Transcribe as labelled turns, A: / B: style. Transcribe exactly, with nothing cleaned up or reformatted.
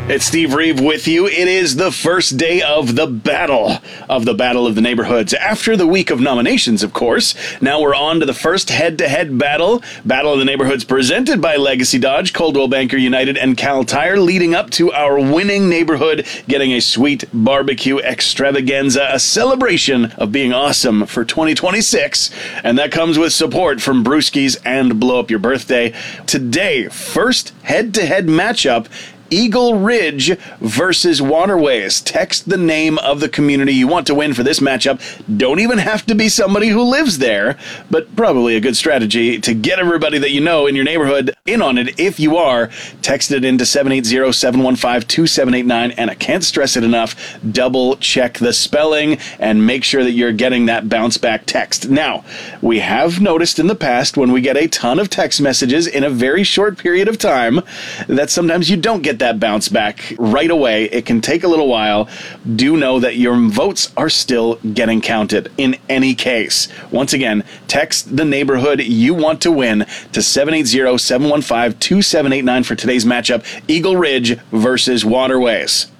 A: It's Steve Reeve with you. It is the first day of the battle, of the Battle of the Neighborhoods. After the week of nominations, of course, now we're on to the first head-to-head battle. Battle of the Neighborhoods presented by Legacy Dodge, Coldwell Banker United, and Cal Tire, leading up to our winning neighborhood getting a sweet barbecue extravaganza, a celebration of being awesome for twenty twenty-six. And that comes with support from Brewskis and Blow Up Your Birthday. Today, first head-to-head matchup, Eagle Ridge versus Waterways. Text the name of the community you want to win for this matchup. Don't even have to be somebody who lives there, but probably a good strategy to get everybody that you know in your neighborhood in on it. If you are, text it into seven eight zero, seven one five, two seven eight nine, and I can't stress it enough, double check the spelling and make sure that you're getting that bounce back text. Now, we have noticed in the past when we get a ton of text messages in a very short period of time that sometimes you don't get that bounce back right away. It can take a little while. Do know that your votes are still getting counted in any case. Once again, text the neighborhood you want to win to seven eight zero, seven one five, two seven eight nine for today's matchup, Eagle Ridge versus Waterways.